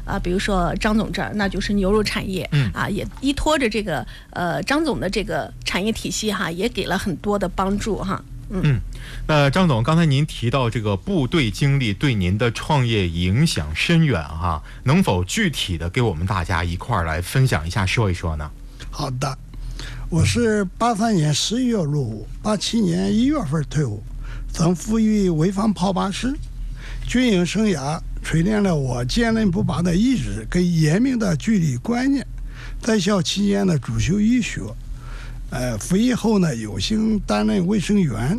比如说张总这儿，那就是牛肉产业，也依托着这个张总的这个产业体系哈，也给了很多的帮助哈。 那张总，刚才您提到这个部队经历对您的创业影响深远哈，能否具体的给我们大家一块儿来分享一下，说一说呢？ 好的，我是83年11月入伍，87年1月份退伍，曾服役潍坊炮靶师。军营生涯锤炼了我坚韧不拔的意志跟严明的纪律观念。在校期间呢，主修医学，服役后呢，有幸担任卫生员，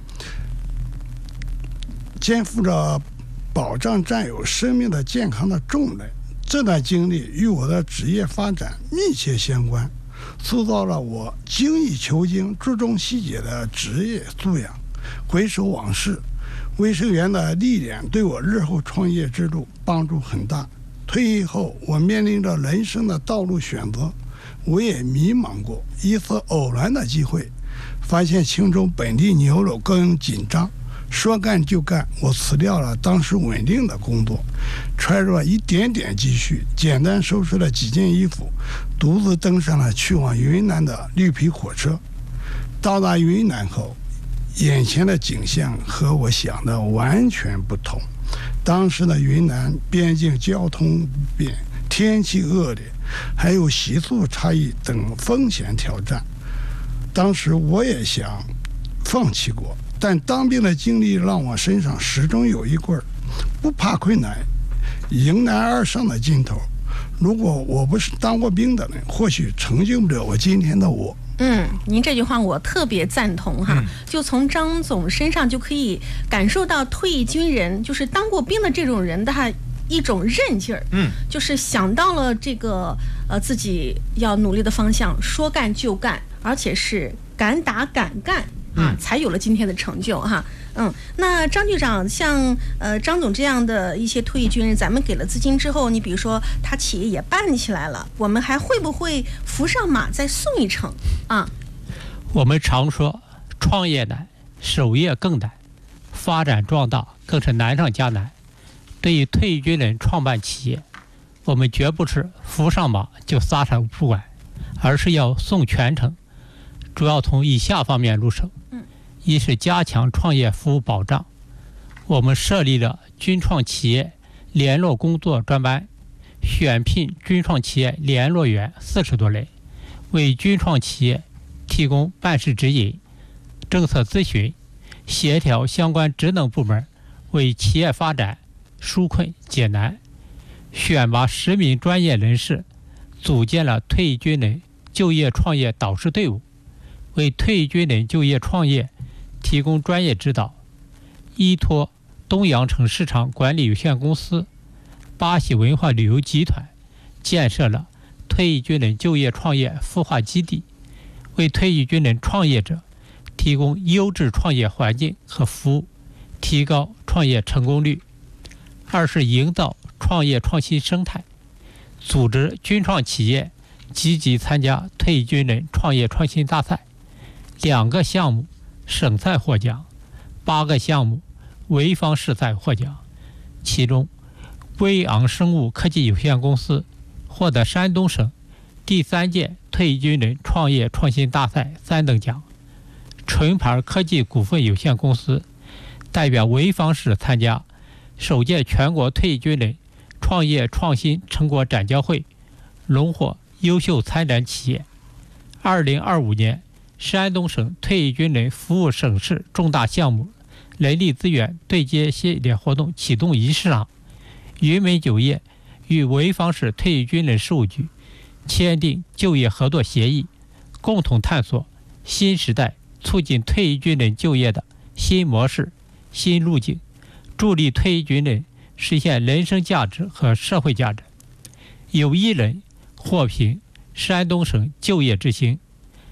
肩负着保障战友生命的健康的重任。这段经历与我的职业发展密切相关，塑造了我精益求精、注重细节的职业素养。回首往事，卫生员的历练对我日后创业之路帮助很大。退役后，我面临着人生的道路选择，我也迷茫过。一次偶然的机会，发现青州本地牛肉供应紧张，说干就干，我辞掉了当时稳定的工作，揣着一点点积蓄，简单收拾了几件衣服，独自登上了去往云南的绿皮火车。到达云南后，眼前的景象和我想的完全不同。当时的云南边境交通不便，天气恶劣，还有习俗差异等风险挑战。当时我也想放弃过，但当兵的经历让我身上始终有一棍儿不怕困难，迎难而上的劲头。如果我不是当过兵的人，或许成就不了我今天的我。 您这句话我特别赞同哈，就从张总身上就可以感受到退役军人就是当过兵的这种人的一种韧劲儿，就是想到了这个自己要努力的方向，说干就干，而且是敢打敢干才有了今天的成就哈。那张局长，像张总这样的一些退役军人，咱们给了资金之后，你比如说他企业也办起来了，我们还会不会扶上马再送一程啊？ 我们常说创业难，守业更难，发展壮大更是难上加难。对于退役军人创办企业，我们绝不是扶上马就撒手不管，而是要送全程，主要从以下方面入手。一是加强创业服务保障，我们设立了军创企业联络工作专班，选聘军创企业联络员40多类，为军创企业提供办事指引、政策咨询，协调相关职能部门，为企业发展纾困解难。选拔10名专业人士，组建了退役军人就业创业导师队伍，为退役军人就业创业提供专业指导。依托东阳城市场管理有限公司、巴西文化旅游集团，建设了退役军人就业创业孵化基地，为退役军人创业者提供优质创业环境和服务，提高创业成功率。二是营造创业创新生态，组织军创企业积极参加退役军人创业创新大赛，2个项目省赛获奖，8个项目潍坊市赛获奖。其中威昂生物科技有限公司获得山东省第3届退役军人创业创新大赛3等奖。纯牌科技股份有限公司代表潍坊市参加首届全国退役军人创业创新成果展交会，荣获优秀参展企业。2025年山东省退役军人服务省市重大项目人力资源对接系列活动启动仪式上，云门酒业与潍坊市退役军人事务局签订就业合作协议，共同探索新时代促进退役军人就业的新模式、新路径，助力退役军人实现人生价值和社会价值。有1人获评山东省就业之星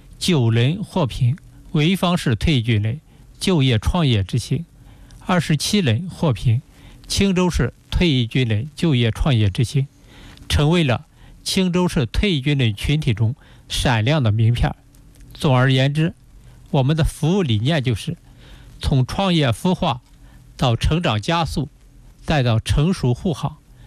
，9人获评潍坊市退役军人就业创业之星，27人获评青州市退役军人就业创业之星，成为了青州市退役军人群体中闪亮的名片。总而言之，我们的服务理念就是从创业孵化到成长加速，再到成熟护航，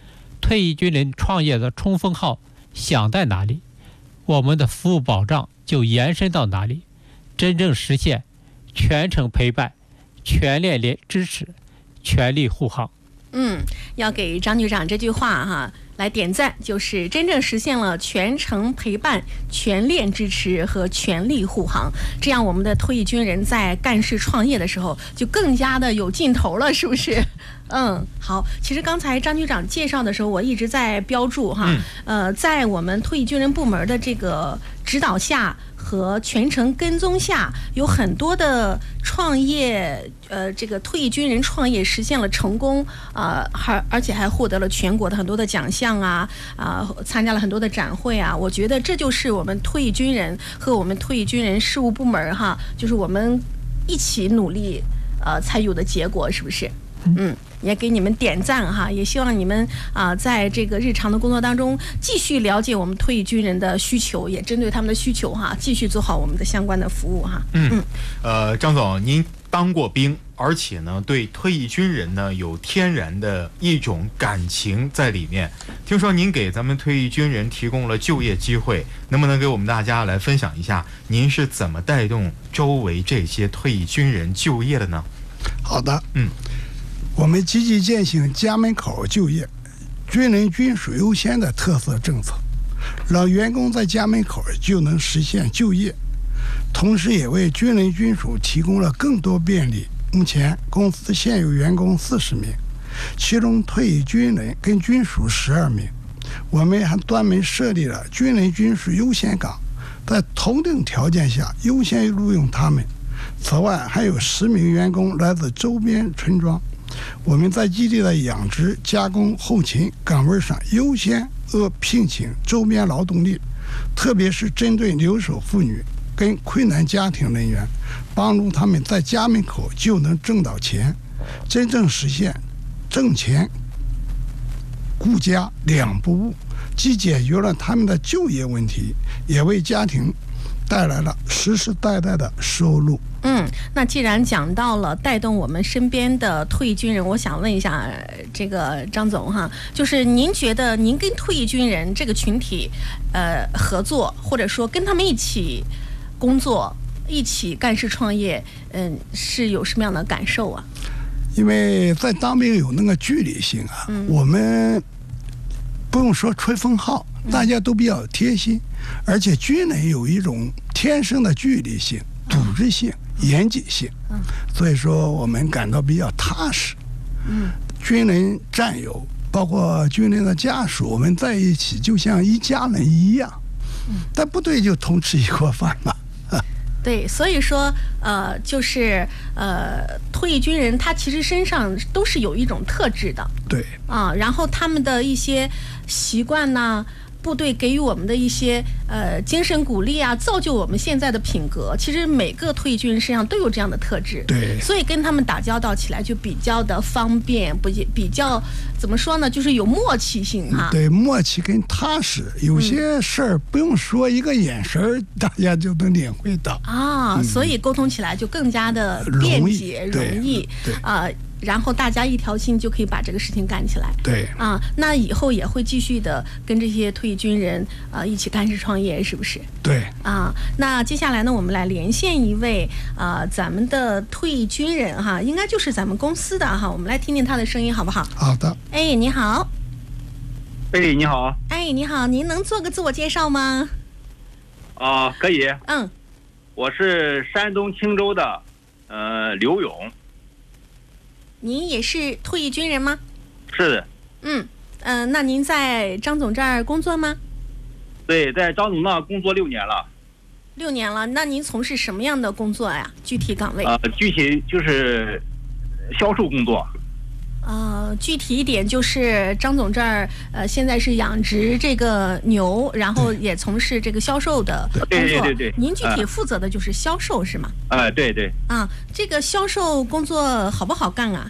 退役军人创业的冲锋号响在哪里，我们的服务保障就延伸到哪里，真正实现全程陪伴、全链支持、全力护航。 要给张局长这句话哈来点赞，就是真正实现了全程陪伴、全链支持和全力护航。这样我们的退役军人在干事创业的时候就更加的有劲头了，是不是？好。其实刚才张局长介绍的时候，我一直在标注哈，在我们退役军人部门的这个指导下和全程跟踪下，有很多的创业，这个退役军人创业实现了成功，而且还获得了全国的很多的奖项参加了很多的展会啊。我觉得这就是我们退役军人和我们退役军人事务部门哈，就是我们一起努力才有的结果，是不是？也给你们点赞哈，也希望你们在这个日常的工作当中继续了解我们退役军人的需求，也针对他们的需求哈，继续做好我们的相关的服务哈。 张总，您当过兵，而且呢对退役军人呢有天然的一种感情在里面。听说您给咱们退役军人提供了就业机会，能不能给我们大家来分享一下您是怎么带动周围这些退役军人就业的呢？ 好的，我们积极践行家门口就业、军人军属优先的特色政策，让员工在家门口就能实现就业，同时也为军人军属提供了更多便利。目前公司现有员工40名，其中退役军人跟军属12名。我们还专门设立了军人军属优先岗，在同等条件下优先录用他们。此外，还有10名员工来自周边村庄。我们在基地的养殖、加工、后勤岗位上优先聘请周边劳动力，特别是针对留守妇女跟困难家庭人员，帮助他们在家门口就能挣到钱，真正实现挣钱顾家两不误，既解决了他们的就业问题，也为家庭带来了实实在在的收入。 那既然讲到了带动我们身边的退役军人，我想问一下这个张总哈，就是您觉得您跟退役军人这个群体合作，或者说跟他们一起工作、一起干事创业，是有什么样的感受啊？ 因为在当兵有那个距离性啊，我们不用说吹风号，大家都比较贴心，而且军人有一种天生的距离性、组织性、严谨性，所以说我们感到比较踏实。军人战友包括军人的家属，我们在一起就像一家人一样，在部队就同吃一锅饭嘛。 对，所以说就是退役军人他其实身上都是有一种特质的。 对然后他们的一些习惯呢，部队给予我们的一些精神鼓励啊，造就我们现在的品格。其实每个退役军人身上都有这样的特质， 对， 所以跟他们打交道起来就比较的方便，比较怎么说呢，就是有默契性哈。 对，默契跟踏实，有些事儿不用说，一个眼神大家就能领会到所以沟通起来就更加的便捷容易然后大家一条心就可以把这个事情干起来。 对那以后也会继续的跟这些退役军人一起干事创业，是不是？ 对那接下来呢，我们来连线一位咱们的退役军人哈，应该就是咱们公司的哈，我们来听听他的声音好不好？ 好的。 你好。 你好。 你好，您能做个自我介绍吗？ 可以。我是山东青州的刘勇。 您也是退役军人吗？ 是的。 那您在张总这儿工作吗？ 对，在张总那工作6年了。 6年了，那您从事什么样的工作呀？具体岗位？ 具体就是销售工作。 具体一点就是张总这儿现在是养殖这个牛，然后也从事这个销售的工作。 对。 您具体负责的就是销售是吗？ 对。 这个销售工作好不好干啊？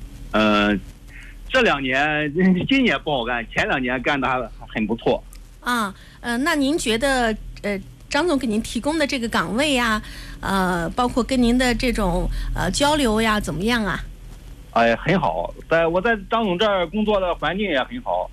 这2年，今年不好干，前2年干的还很不错。 那您觉得张总给您提供的这个岗位呀，包括跟您的这种交流呀，怎么样啊？ 很好，我在张总这儿工作的环境也很好，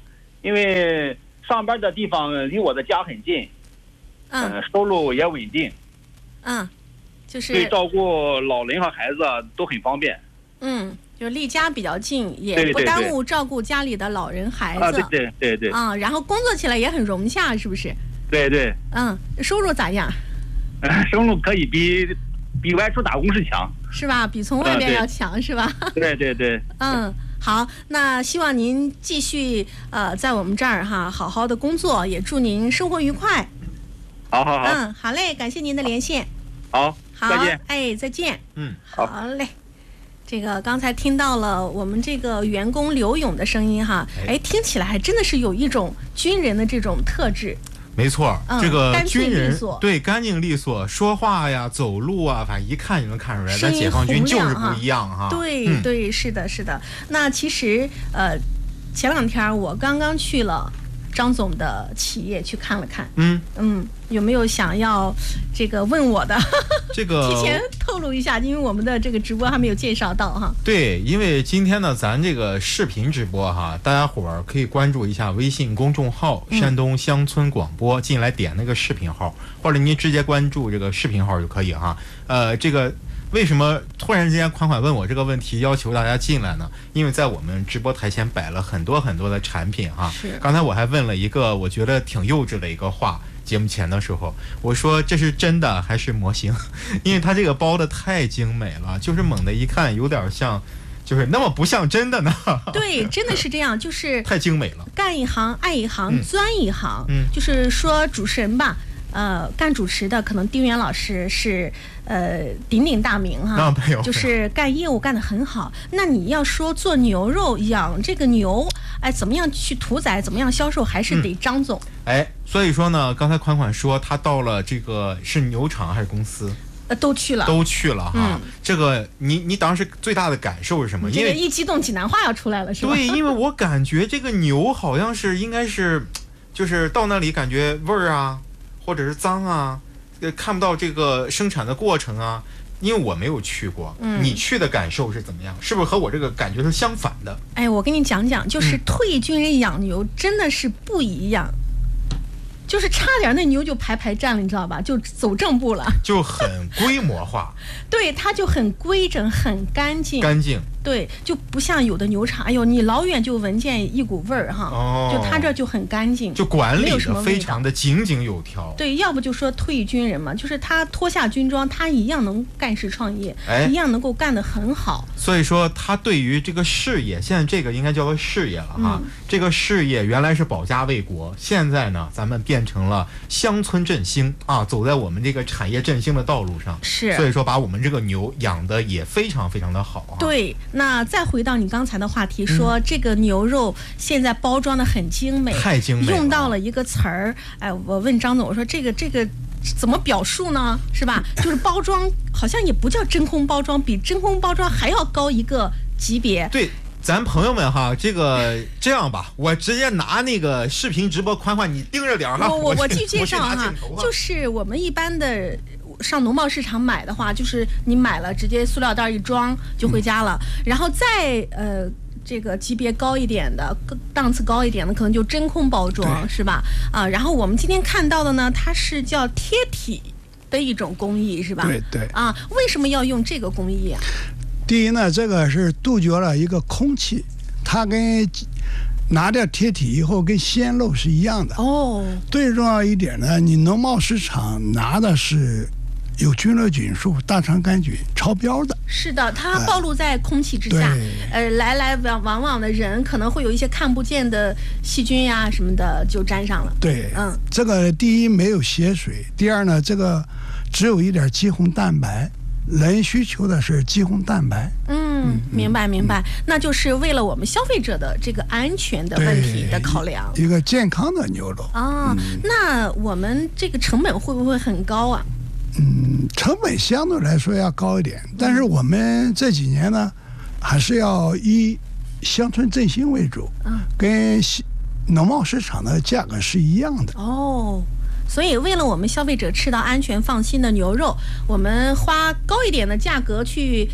因为上班的地方离我的家很近，收入也稳定， 就是对照顾老人和孩子都很方便。 就离家比较近，也不耽误照顾家里的老人孩子。 对。 然后工作起来也很融洽，是不是？ 对。 收入咋样？ 收入可以比外出打工是强， 是吧？比从外边要强，是吧？ 对。 好，那希望您继续在我们这儿好好的工作，也祝您生活愉快。 好。 好嘞，感谢您的连线。 好，再见。 哎，再见。 好嘞。这个刚才听到了我们这个员工刘勇的声音哈，听起来还真的是有一种军人的这种特质。 没错，这个军人对干净利索，说话呀、走路啊，反正一看就能看出来，咱解放军就是不一样哈。 对，是的。那其实前2天我刚刚去了张总的企业去看了看，有没有想要这个问我的？这个提前透露一下，因为我们的这个直播还没有介绍到哈。 对，因为今天呢，咱这个视频直播哈，大家伙儿可以关注一下微信公众号“山东乡村广播”，进来点那个视频号，或者您直接关注这个视频号就可以哈。这个为什么突然之间款问我这个问题，要求大家进来呢？因为在我们直播台前摆了很多的产品哈。刚才我还问了一个我觉得挺幼稚的一个话。节目前的时候，我说这是真的还是模型？因为它这个包的太精美了，就是猛的一看有点像，就是那么不像真的呢。 对，真的是这样，就是太精美了。 干一行爱一行，钻一行。就是说主持人吧，干主持的可能丁原老师是鼎鼎大名哈，就是干业务干得很好。那你要说做牛肉养这个牛，怎么样去屠宰，怎么样销售，还是得张总。 所以说呢，刚才款说他到了这个是牛场还是公司？ 都去了哈。这个你当时最大的感受是什么？因为一激动济南话要出来了，是吧？ 对，因为我感觉这个牛好像是应该是，就是到那里感觉味儿啊，或者是脏啊，看不到这个生产的过程啊。因为我没有去过，你去的感受是怎么样？是不是和我这个感觉是相反的？ 我跟你讲讲，就是退役军人养牛真的是不一样。就是差点那牛就排站了，你知道吧？就走正步了， 就很规模化。 对，它就很规整，很干净。对，就不像有的牛场，你老远就闻见一股味儿哈。就它这就很干净， 就管理的非常的井井有条。 对，要不就说退役军人嘛，就是他脱下军装，他一样能干事创业，一样能够干得很好。 所以说，他对于这个事业，现在这个应该叫做事业了哈。这个事业原来是保家卫国，现在呢，咱们变成了乡村振兴啊，走在我们这个产业振兴的道路上。 是， 所以说把我们这个牛养得也非常非常的好啊。 对。那再回到你刚才的话题，说这个牛肉现在包装的很精美， 太精美了， 用到了一个词儿。我问张总，我说这个怎么表述呢？是吧？就是包装好像也不叫真空包装，比真空包装还要高一个级别。 对，咱朋友们哈，这样吧，我直接拿那个视频直播宽，你盯着点哈。 我去介绍哈，就是我们一般的。上农贸市场买的话，就是你买了直接塑料袋一装就回家了，然后再这个级别高一点的、档次高一点的，可能就真空包装，是吧？然后我们今天看到的呢，它是叫贴体的一种工艺，是吧？ 对。 为什么要用这个工艺啊？ 第一呢，这个是杜绝了一个空气，它跟拿掉贴体以后跟鲜肉是一样的。最重要一点呢，你农贸市场拿的是有菌类菌素、大肠杆菌超标的。 是的，它暴露在空气之下，来往的人可能会有一些看不见的细菌呀什么的就沾上了。 对，这个第一没有血水，第二呢，这个只有一点肌红蛋白，人需求的是肌红蛋白。 明白。那就是为了我们消费者的这个安全的问题的考量， 一个健康的牛肉。 那我们这个成本会不会很高啊？ 成本相对来说要高一点，但是我们这几年呢，还是要以乡村振兴为主，跟农贸市场的价格是一样的。 所以为了我们消费者吃到安全放心的牛肉，我们花高一点的价格去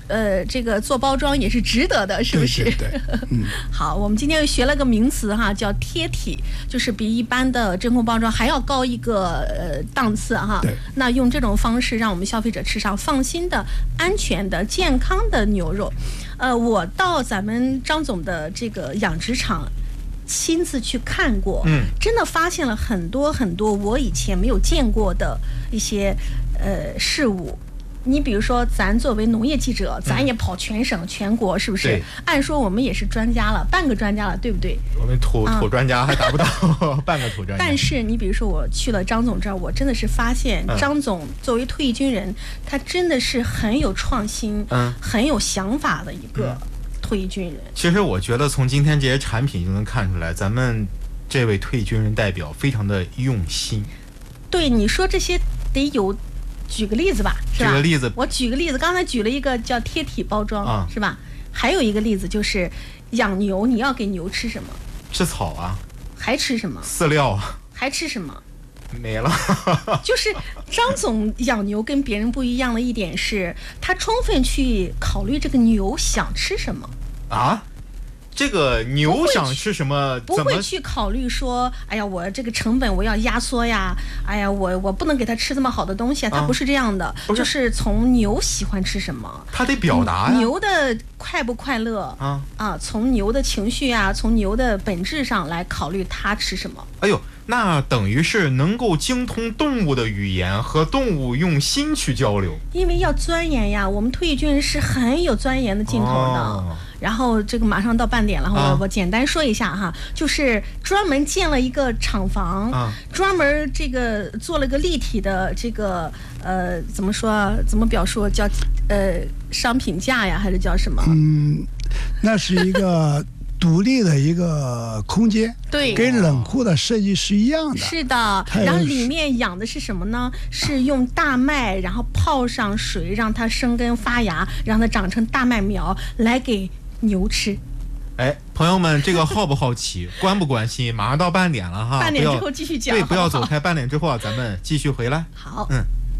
这个做包装也是值得的，是不是？ 对， 好，我们今天又学了个名词哈，叫贴体，就是比一般的真空包装还要高一个档次哈。 对。 那用这种方式让我们消费者吃上放心的、安全的、健康的牛肉。我到咱们张总的这个养殖场亲自去看过，真的发现了很多很多我以前没有见过的一些事物。你比如说，咱作为农业记者，咱也跑全省全国，是不是？按说我们也是专家了，半个专家了，对不对？ 我们土专家还达不到半个土专家。 但是你比如说，我去了张总这儿，我真的是发现张总作为退役军人，他真的是很有创新，很有想法的一个退役军人。 其实我觉得从今天这些产品就能看出来，咱们这位退役军人代表非常的用心。 对，你说这些得有。举个例子吧，是吧？ 举个例子， 我举个例子，刚才举了一个叫贴体包装，是吧？还有一个例子就是养牛，你要给牛吃什么？ 吃草啊。 还吃什么？ 饲料啊。 还吃什么？ 没了。 就是张总养牛跟别人不一样的一点是，他充分去考虑这个牛想吃什么啊。这个牛想吃什么？ 不会去考虑说，哎呀，我这个成本我要压缩呀，哎呀，我不能给他吃这么好的东西啊。他不是这样的，就是从牛喜欢吃什么， 他得表达呀。 牛的快不快乐从牛的情绪啊，从牛的本质上来考虑他吃什么。 哎呦，那等于是能够精通动物的语言，和动物用心去交流。 因为要钻研呀，我们退役军人是很有钻研的劲头的。然后这个马上到半点了，我简单说一下哈，就是专门建了一个厂房，专门这个做了个立体的这个怎么说？怎么表述？叫商品架呀，还是叫什么？ 那是一个独立的一个空间， 对， 跟冷库的设计是一样的。 是的，然后里面养的是什么呢？是用大麦，然后泡上水，让它生根发芽，让它长成大麦苗，来给牛吃。 哎，朋友们，这个好不好奇，关不关心？马上到半点了哈， 半点之后继续讲。 对，不要走开，半点之后咱们继续回来。 好，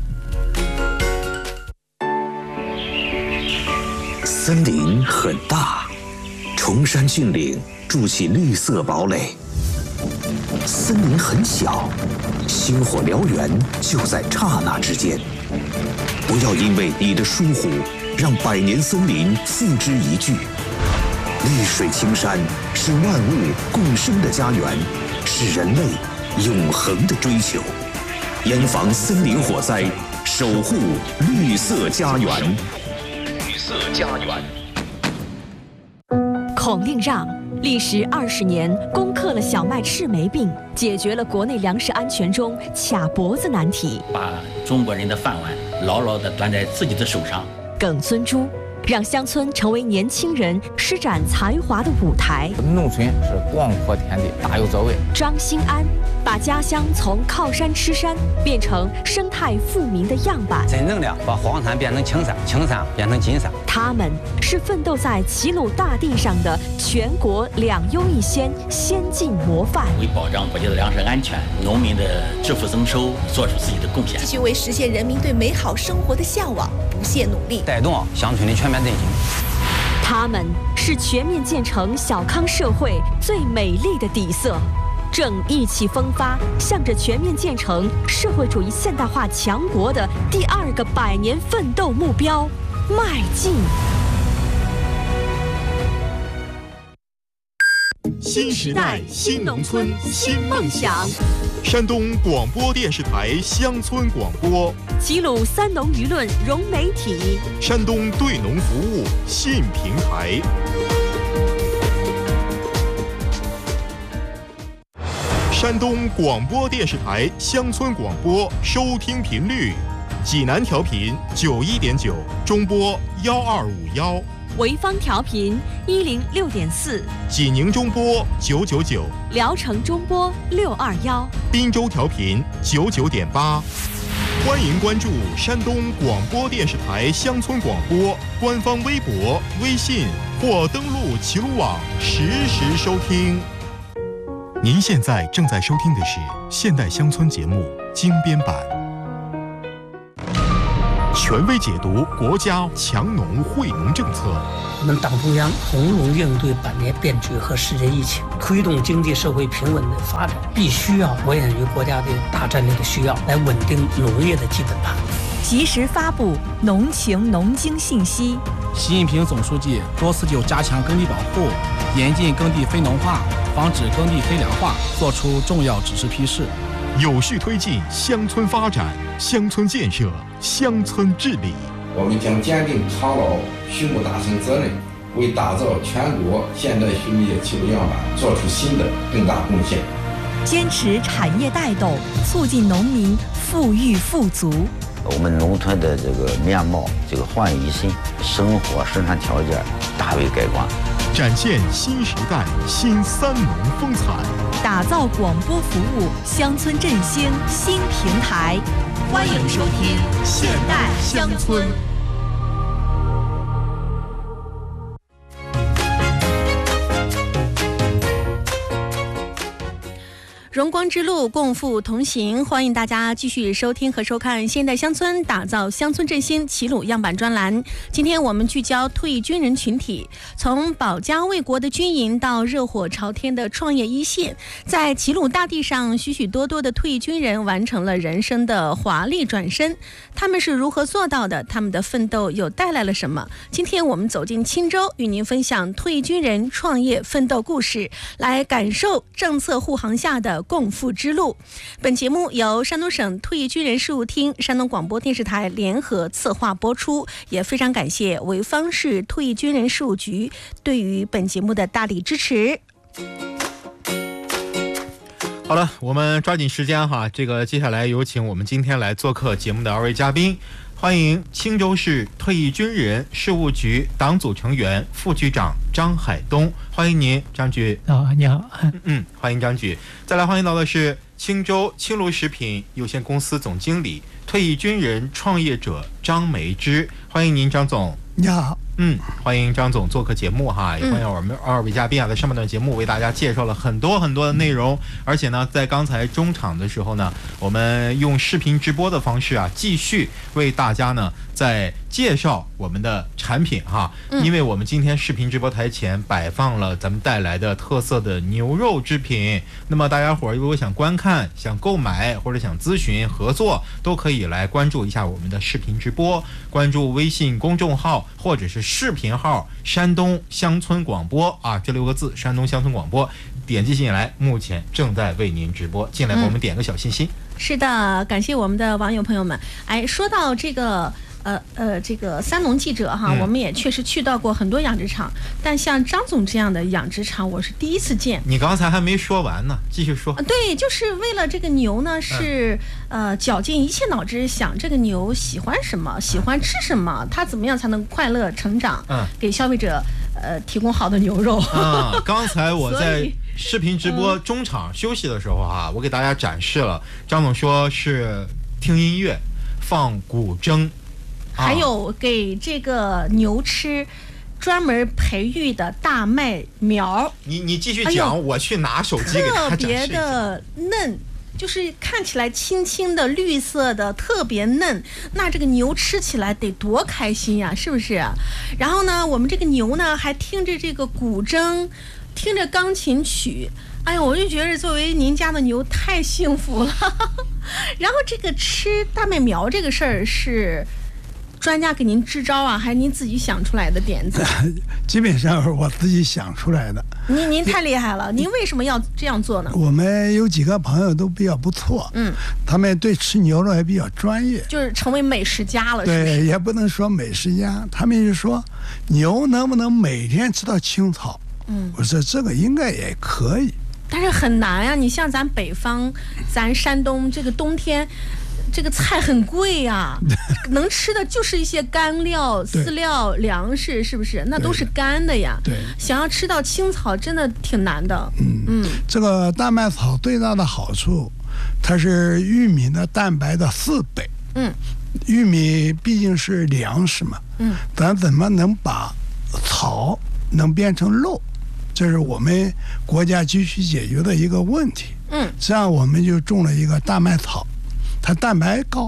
森林很大，崇山峻岭筑起绿色堡垒；森林很小，星火燎原就在刹那之间。不要因为你的疏忽，让百年森林付之一炬。绿水青山是万物共生的家园，是人类永恒的追求。严防森林火灾，守护绿色家园。绿色家园。 孔令让历时20年，攻克了小麦赤霉病，解决了国内粮食安全中卡脖子难题， 把中国人的饭碗牢牢地端在自己的手上。 耿尊珠让乡村成为年轻人施展才华的舞台。 农村是广阔天地，大有作为。 张兴安把家乡从靠山吃山变成生态富民的样板， 真正的把黄山变成青山，青山变成金山。 他们是奋斗在齐鲁大地上的全国2优1先先进模范， 为保障国家的粮食安全、农民的致富增收做出自己的贡献， 继续为实现人民对美好生活的向往不懈努力， 带动乡村的全面振兴。 他们是全面建成小康社会最美丽的底色，正意气风发，向着全面建成社会主义现代化强国的第2个100年奋斗目标迈进。 新时代新农村新梦想，山东广播电视台乡村广播， 齐鲁3农舆论融媒体， 山东对农服务信平台。山东广播电视台乡村广播收听频率：济南调频91.9，中波12511； 潍坊调频106.4， 济宁中波999， 聊城中波621， 滨州调频99.8。欢迎关注山东广播电视台乡村广播官方微博、微信，或登录齐鲁网实时收听。您现在正在收听的是现代乡村节目精编版。 权威解读国家强农惠农政策。 我们党中央从容应对百年变局和世界疫情，推动经济社会平稳的发展，必须要着眼于国家的大战略的需要，来稳定农业的基本盘。 及时发布农情农经信息。 习近平总书记多次就加强耕地保护、严禁耕地非农化、防止耕地非粮化作出重要指示批示， 有序推进乡村发展、乡村建设、乡村治理。 我们将坚定长牢畜牧大省责任，为打造全国现代畜牧业齐鲁样板做出新的更大贡献。 坚持产业带动，促进农民富裕富足。 我们农村的这个面貌焕然一新，生活生产条件大为改观， 展现新时代新三农风采， 打造广播服务乡村振兴新平台。欢迎收听现代乡村。荣光之路，共赴同行。欢迎大家继续收听和收看《现代乡村打造乡村振兴齐鲁样板》专栏。今天我们聚焦退役军人群体，从保家卫国的军营到热火朝天的创业一线，在齐鲁大地上，许许多多的退役军人完成了人生的华丽转身。他们是如何做到的？他们的奋斗又带来了什么？今天我们走进钦州，与您分享退役军人创业奋斗故事，来感受政策护航下的共富之路。本节目由山东省退役军人事务厅、山东广播电视台联合策划播出，也非常感谢潍坊市退役军人事务局对于本节目的大力支持。 好了，我们抓紧时间哈，接下来有请我们今天来做客节目的2位嘉宾。欢迎钦州市退役军人事务局党组成员、副局长张海东，欢迎您，张局。 你好。 欢迎张局。再来欢迎到的是钦州青芦食品有限公司总经理、退役军人创业者张梅芝，欢迎您，张总。 你好。 欢迎张总做客节目哈，也欢迎我们2位嘉宾啊，在上半段节目为大家介绍了很多的内容，而且呢，在刚才中场的时候呢，我们用视频直播的方式啊，继续为大家呢在介绍我们的产品哈，因为我们今天视频直播台前摆放了咱们带来的特色的牛肉制品，那么大家伙如果想观看、想购买或者想咨询合作，都可以来关注一下我们的视频直播，关注微信公众号或者是视频号山东乡村广播啊，这6个字山东乡村广播，点击进来，目前正在为您直播，进来给我们点个小心心。 是的，感谢我们的网友朋友们。说到这个三农记者哈，我们也确实去到过很多养殖场，但像张总这样的养殖场，我是第一次见。 你刚才还没说完呢，继续说。 对，就是为了这个牛呢，是绞尽一切脑汁想这个牛喜欢什么，喜欢吃什么，它怎么样才能快乐成长，给消费者提供好的牛肉。 刚才我在视频直播中场休息的时候哈，我给大家展示了，张总说是听音乐、放古筝。 还有给这个牛吃专门培育的大麦苗。 你继续讲，我去拿手机给大家展示一下。 特别的嫩，就是看起来青青的绿色的，特别嫩。那这个牛吃起来得多开心呀，是不是？然后呢，我们这个牛呢还听着这个古筝，听着钢琴曲。哎呀，我就觉得作为您家的牛太幸福了。然后这个吃大麦苗这个事儿是专家给您支招啊，还是您自己想出来的点子？ 基本上是我自己想出来的。 您太厉害了！您为什么要这样做呢？ 我们有几个朋友都比较不错，他们对吃牛肉也比较专业， 就是成为美食家了。 对，也不能说美食家，他们就说牛能不能每天吃到青草？我说这个应该也可以， 但是很难呀。你像咱北方，咱山东这个冬天。这个菜很贵呀，能吃的就是一些干料、饲料、粮食，是不是？那都是干的呀。 对， 想要吃到青草，真的挺难的。 这个大麦草最大的好处，它是玉米的蛋白的4倍。玉米毕竟是粮食嘛。咱怎么能把草能变成肉？这是我们国家急需解决的一个问题。这样我们就种了一个大麦草。它蛋白高，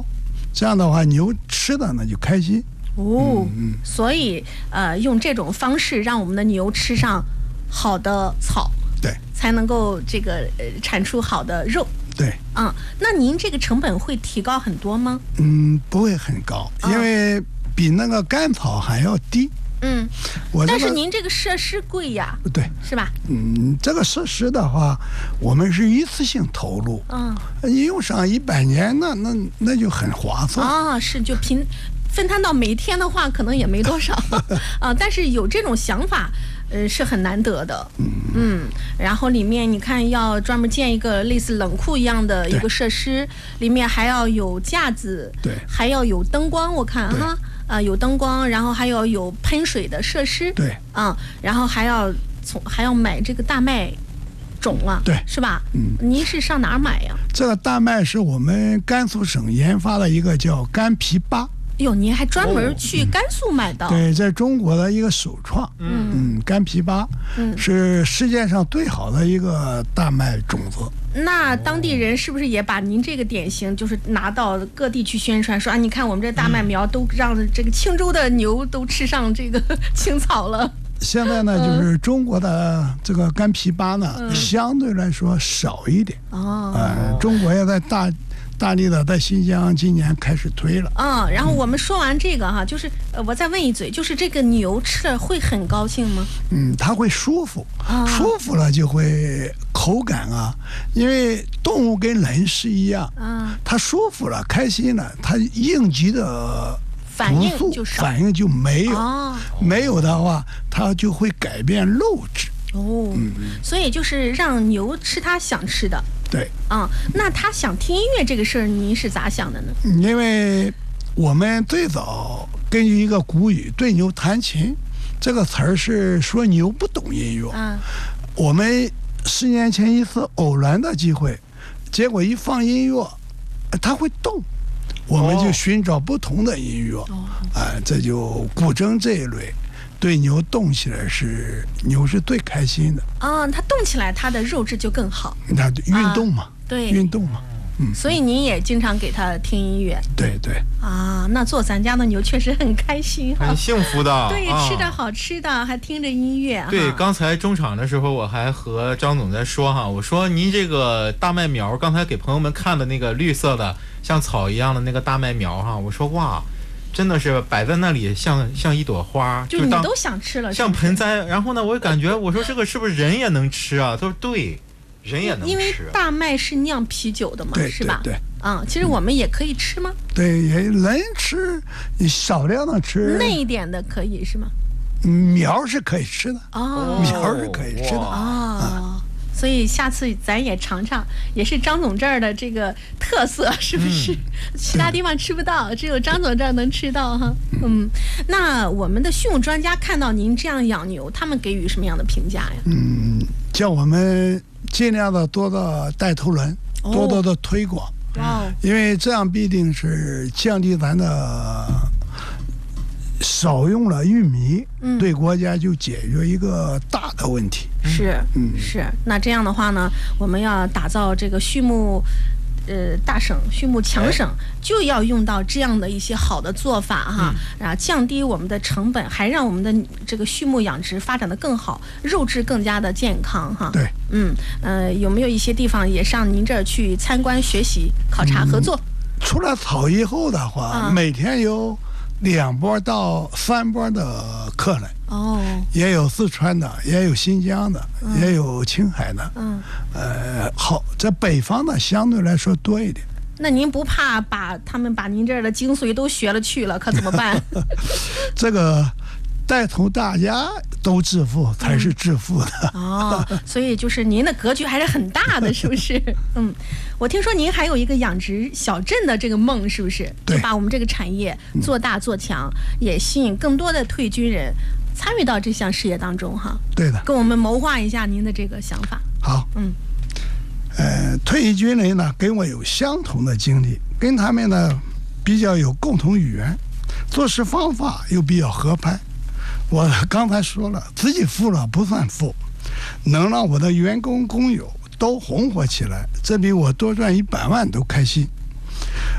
这样的话牛吃的呢就开心。 所以用这种方式让我们的牛吃上好的草， 对， 才能够这个产出好的肉。 对， 那您这个成本会提高很多吗？ 不会很高，因为比那个干草还要低。 但是您这个设施贵呀， 对， 是吧？ 这个设施的话，我们是一次性投入，你用上100年，那就很划算是就分摊到每天的话，可能也没多少但是有这种想法，是很难得的。然后里面你看要专门建一个类似冷库一样的一个设施，里面还要有架子， 对， 还要有灯光，我看有灯光，然后还要有喷水的设施， 对， 然后还要买这个大麦种啊， 对， 是吧？您是上哪儿买呀？ 这个大麦是我们甘肃省研发的一个叫甘皮8。 哟，您还专门去甘肃买的？ 对，在中国的一个首创。甘皮8，是世界上最好的一个大麦种子。 那当地人是不是也把您这个典型，就是拿到各地去宣传，说你看我们这大麦苗都让这个青州的牛都吃上这个青草了？ 现在呢，就是中国的这个甘皮8呢，相对来说少一点。中国也在大力的在新疆今年开始推了。 然后我们说完这个就是我再问一嘴，就是这个牛吃了会很高兴吗？ 它会舒服，舒服了就会口感因为动物跟人是一样，它舒服了开心了，它应急的反应就没有，没有的话它就会改变肉质。 所以就是让牛吃它想吃的。 对， 那他想听音乐这个事儿，您是咋想的呢？ 因为我们最早根据一个古语“对牛弹琴”这个词儿是说牛不懂音乐。我们10年前一次偶然的机会，结果一放音乐，它会动，我们就寻找不同的音乐。这就古筝这一类。对牛动起来牛是最开心的它动起来，它的肉质就更好。 那运动嘛， 对， 运动嘛。 所以您也经常给它听音乐。 对。 那做咱家的牛确实很开心， 很幸福的。 对，吃着好吃的，还听着音乐。 对，刚才中场的时候，我还和张总在说我说您这个大麦苗，刚才给朋友们看的那个绿色的像草一样的那个大麦苗我说哇。真的是摆在那里像一朵花， 就你都想吃了， 像盆栽。然后呢，我感觉我说这个是不是人也能吃啊？他说对，人也能吃。 因为大麦是酿啤酒的嘛，是吧？ 对。 其实我们也可以吃吗？ 对，人吃，你少量的吃。 嫩一点的可以是吗？ 苗是可以吃的。苗是可以吃的。 所以下次咱也尝尝，也是张总这儿的这个特色，是不是？其他地方吃不到，只有张总这儿能吃到哈。那我们的畜牧专家看到您这样养牛，他们给予什么样的评价呀？ 叫我们尽量的多的带头人，多的推广。因为这样必定是降低咱的少用了玉米，对国家就解决一个大的问题。 是，那这样的话呢，我们要打造这个畜牧大省、畜牧强省，就要用到这样的一些好的做法然后降低我们的成本，还让我们的这个畜牧养殖发展的更好，肉质更加的健康对， 有没有一些地方也上您这儿去参观、学习、考察、合作？ 除了草以后的话，每天有2波到3波的客人。也有四川的，也有新疆的，也有青海的。好，在北方的相对来说多一点。 那您不怕他们把您这儿的精髓都学了去了，可怎么办？ 这个带头大家都致富才是致富的。 所以就是您的格局还是很大的，是不是？我听说您还有一个养殖小镇的这个梦，是不是？ 对， 就把我们这个产业做大做强，也吸引更多的退役军人参与到这项事业当中对的， 跟我们谋划一下您的这个想法。 好，退役军人呢跟我有相同的经历，跟他们呢比较有共同语言，做事方法又比较合拍。我刚才说了，自己富了不算富，能让我的员工工友都红火起来，这比我多赚100万都开心。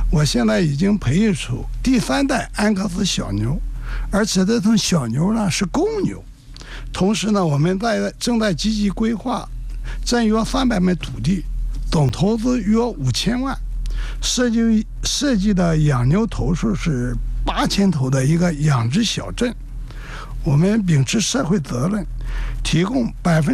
我现在已经培育出第3代安格斯小牛，而且这头小牛呢是公牛。同时呢，我们正在积极规划占约300亩土地，总投资约5000万，设计的养牛头数是8000头的一个养殖小镇。我们秉持社会责任，提供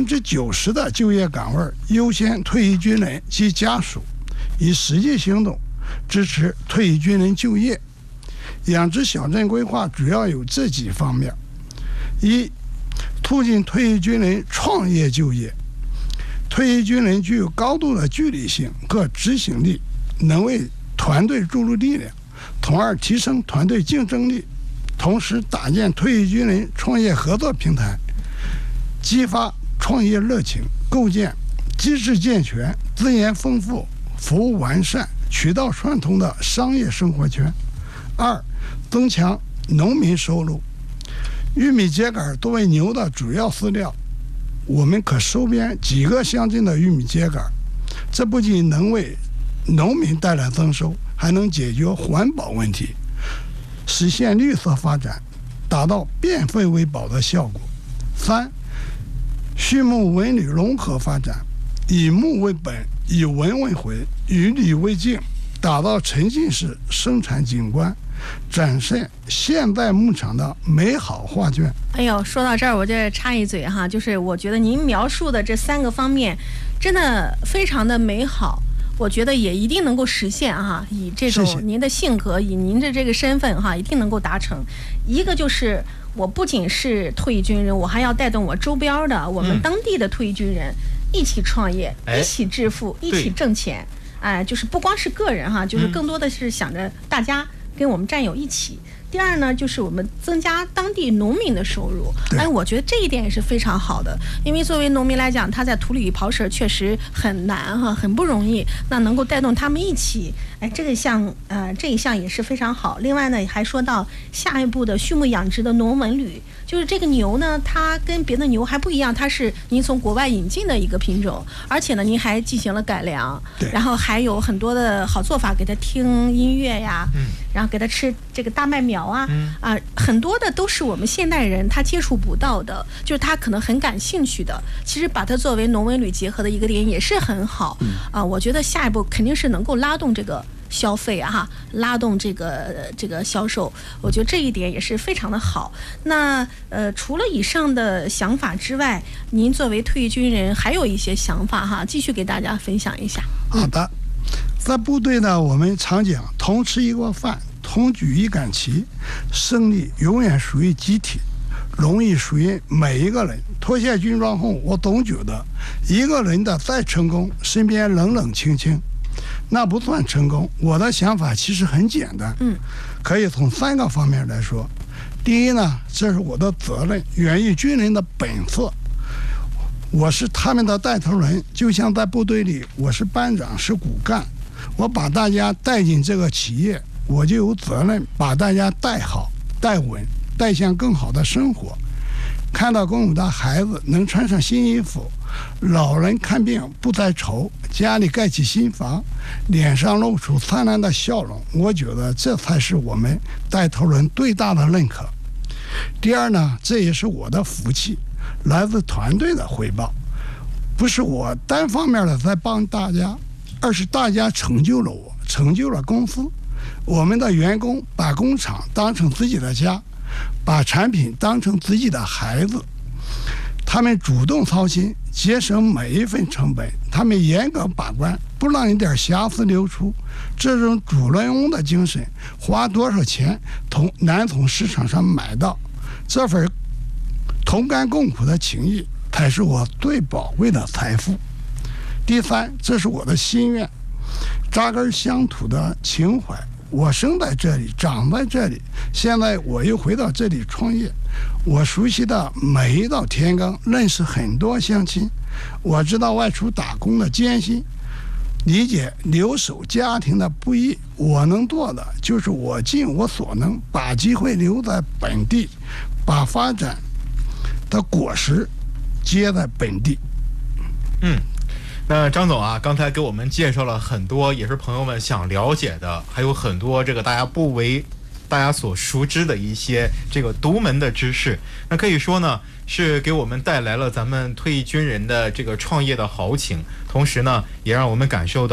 90%的就业岗位，优先退役军人及家属，以实际行动支持退役军人就业。养殖小镇规划主要有这几方面：一、促进退役军人创业就业。退役军人具有高度的纪律性和执行力，能为团队注入力量，从而提升团队竞争力。同时搭建退役军人创业合作平台，激发创业热情，构建机制健全、资源丰富、服务完善、渠道畅通的商业生活圈。2、增强农民收入。玉米秸秆作为牛的主要饲料，我们可收编几个乡镇的玉米秸秆，这不仅能为农民带来增收，还能解决环保问题，实现绿色发展，达到变废为宝的效果。3、畜牧文旅融合发展，以牧为本，以文为回，以旅为镜，打造沉浸式生产景观，展现现代牧场的美好画卷。 哎呦，说到这儿我就插一嘴哈，就是我觉得您描述的这3个方面真的非常的美好，我觉得也一定能够实现哈，以这种您的性格，以您的这个身份哈，一定能够达成。一个就是我不仅是退役军人，我还要带动我周边的我们当地的退役军人一起创业，一起致富，一起挣钱。哎，就是不光是个人哈，就是更多的是想着大家跟我们战友一起。第二呢，就是我们增加当地农民的收入。哎，我觉得这一点也是非常好的，因为作为农民来讲，他在土里刨食确实很难哈，很不容易。那能够带动他们一起，哎，这一项也是非常好。另外呢，还说到下一步的畜牧养殖的农文旅，就是这个牛呢，它跟别的牛还不一样，它是您从国外引进的一个品种，而且呢，您还进行了改良，然后还有很多的好做法，给它听音乐呀，然后给它吃这个大麦苗啊，很多的都是我们现代人他接触不到的，就是他可能很感兴趣的。其实把它作为农文旅结合的一个点也是很好我觉得下一步肯定是能够拉动这个消费拉动这个销售，我觉得这一点也是非常的好。那除了以上的想法之外，您作为退役军人还有一些想法继续给大家分享一下。 好的，在部队呢，我们常讲同吃一锅饭，同举一杆旗，胜利永远属于集体，荣誉属于每一个人。脱下军装后，我总觉得一个人的再成功，身边冷冷清清，那不算成功。我的想法其实很简单，可以从3个方面来说。第一呢，这是我的责任，源于军人的本色，我是他们的带头人，就像在部队里，我是班长，是骨干，我把大家带进这个企业，我就有责任把大家带好、带稳、带向更好的生活。看到公有的孩子能穿上新衣服，老人看病不再愁，家里盖起新房，脸上露出灿烂的笑容，我觉得这才是我们带头人最大的认可。第二呢，这也是我的福气，来自团队的回报，不是我单方面的在帮大家，而是大家成就了我，成就了公司。我们的员工把工厂当成自己的家，把产品当成自己的孩子，他们主动操心，节省每一份成本，他们严格把关，不让一点瑕疵流出。这种主人翁的精神，花多少钱难从市场上买到，这份同甘共苦的情谊才是我最宝贵的财富。第3，这是我的心愿，扎根乡土的情怀。我生在这里，长在这里，现在我又回到这里创业。我熟悉的每一道田埂，认识很多乡亲，我知道外出打工的艰辛，理解留守家庭的不易。我能做的就是我尽我所能，把机会留在本地，把发展的果实结在本地。 那张总啊，刚才给我们介绍了很多，也是朋友们想了解的，还有很多这个大家所熟知的一些这个独门的知识。那可以说呢，是给我们带来了咱们退役军人的这个创业的豪情，同时呢，也让我们感受到